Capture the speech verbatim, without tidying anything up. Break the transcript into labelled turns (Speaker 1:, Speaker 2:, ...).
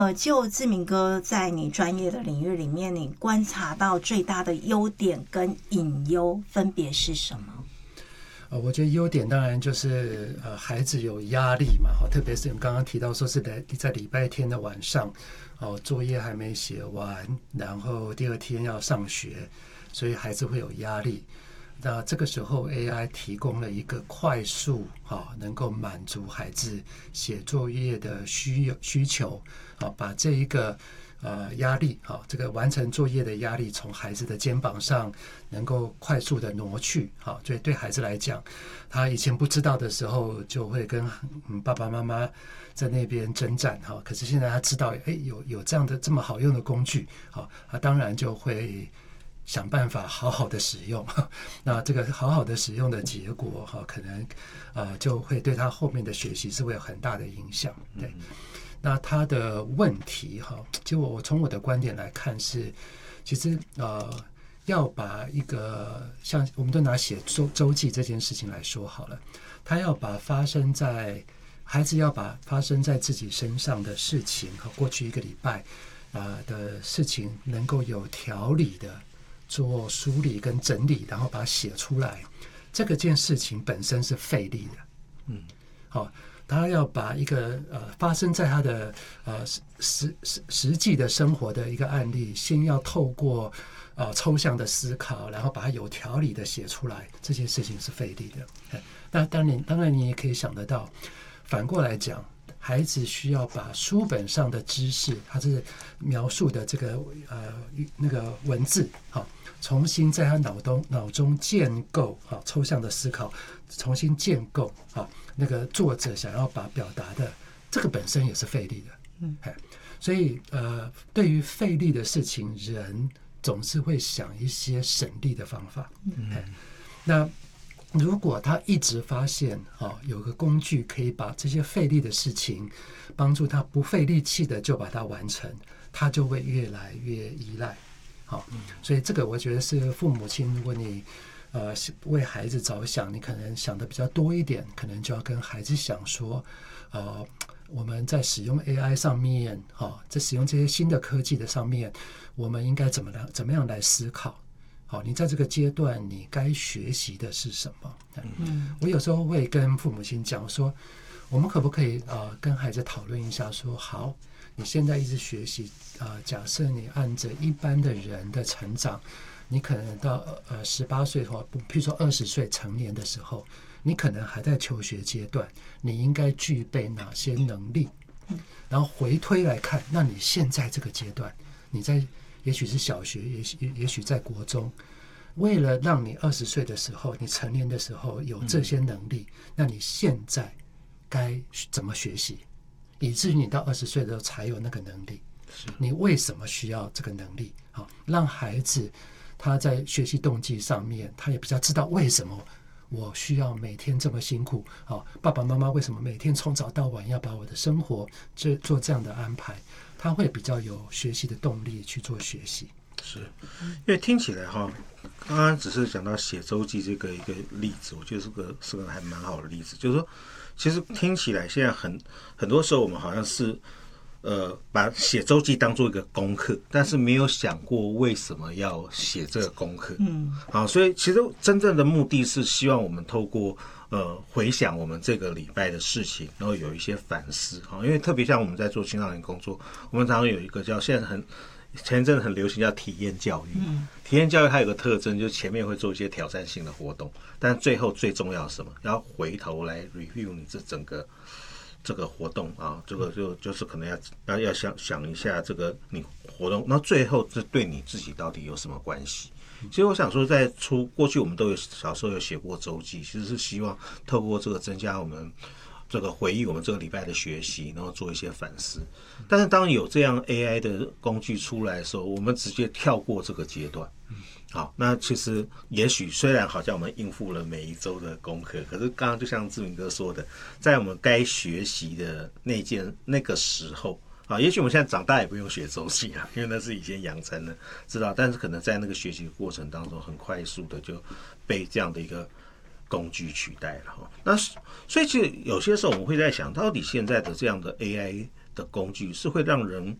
Speaker 1: 呃，就志明哥在你专业的领域里面，你观察到最大的优点跟隐忧分别是什么？
Speaker 2: 呃，我觉得优点当然就是呃，孩子有压力嘛，特别是你刚刚提到说是在在礼拜天的晚上，哦，作业还没写完，然后第二天要上学，所以孩子会有压力。那这个时候 A I 提供了一个快速啊，能够满足孩子写作业的需需求啊，把这一个呃压力啊，这个完成作业的压力从孩子的肩膀上能够快速的挪去啊，所以对孩子来讲，他以前不知道的时候就会跟嗯爸爸妈妈在那边征战哈，可是现在他知道哎有有这样的这么好用的工具啊，他当然就会想办法好好的使用，那这个好好的使用的结果哈，可能呃就会对他后面的学习是会有很大的影响。对，那他的问题哈，就我从我的观点来看是，其实呃要把一个像我们都拿写周周记这件事情来说好了，他要把发生在孩子要把发生在自己身上的事情和过去一个礼拜啊、呃、的事情能够有条理的做梳理跟整理，然后把它写出来，这个件事情本身是费力的。嗯，好、哦，他要把一个呃发生在他的呃实实实际的生活的一个案例，先要透过呃抽象的思考，然后把它有条理的写出来，这件事情是费力的。那当然，当然你也可以想得到，反过来讲，孩子需要把书本上的知识，他是描述的这个呃那个文字，好，重新在他脑中脑中建构，好，抽象的思考，重新建构，好，那个作者想要把表达的，这个本身也是费力的，嗯，所以呃，对于费力的事情，人总是会想一些省力的方法，嗯，那。如果他一直发现啊，有个工具可以把这些费力的事情帮助他不费力气的就把它完成，他就会越来越依赖。好，所以这个我觉得是父母亲，如果你呃为孩子着想，你可能想的比较多一点，可能就要跟孩子想说，呃，我们在使用 A I 上面，哈，在使用这些新的科技的上面，我们应该怎么样怎么样来思考？好，你在这个阶段你该学习的是什么？嗯，我有时候会跟父母亲讲说，我们可不可以呃跟孩子讨论一下说，好，你现在一直学习，呃，假设你按着一般的人的成长，你可能到呃十八岁或譬如说二十岁成年的时候，你可能还在求学阶段，你应该具备哪些能力？然后回推来看，那你现在这个阶段，你在也许是小学，也许也许在国中，为了让你二十岁的时候，你成年的时候有这些能力，嗯、那你现在该怎么学习，以至于你到二十岁的时候才有那个能力？你为什么需要这个能力？好，让孩子他在学习动机上面，他也比较知道为什么我需要每天这么辛苦。好，爸爸妈妈为什么每天从早到晚要把我的生活做做这样的安排？他会比较有学习的动力去做学习。
Speaker 3: 是，因为听起来哈，刚刚只是讲到写周记这个一个例子，我觉得是个是个还蛮好的例子，就是说，其实听起来现在很很多时候我们好像是呃把写周记当做一个功课，但是没有想过为什么要写这个功课。嗯，好，所以其实真正的目的是希望我们透过呃回想我们这个礼拜的事情，然后有一些反思。好，因为特别像我们在做青少年工作，我们常常有一个叫现在很。前一阵很流行叫体验教育，嗯，体验教育它有个特征，就是前面会做一些挑战性的活动，但最后最重要是什么？要回头来 review 你这整个这个活动啊，这个就就是可能要要要想想一下这个你活动，那最后这对你自己到底有什么关系？其实我想说，在出过去我们都有小时候有写过周记，其实是希望透过这个增加我们。这个回忆我们这个礼拜的学习，然后做一些反思。但是当有这样 A I 的工具出来的时候，我们直接跳过这个阶段。好，那其实也许虽然好像我们应付了每一周的功课，可是刚刚就像志明哥说的，在我们该学习的那件那个时候啊，也许我们现在长大也不用学周记啊，因为那是以前养成的知道，但是可能在那个学习过程当中，很快速的就被这样的一个工具取代了哈。那所以其实有些时候我们会在想，到底现在的这样的 A I 的工具，是会让人